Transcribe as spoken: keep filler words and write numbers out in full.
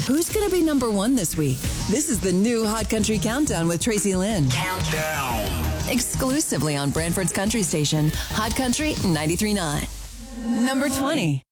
Who's going to be number one this week? This is the new Hot Country Countdown with Tracy Lynn. Countdown. Exclusively on Brantford's Country Station, Hot Country ninety-three point nine. Number twenty.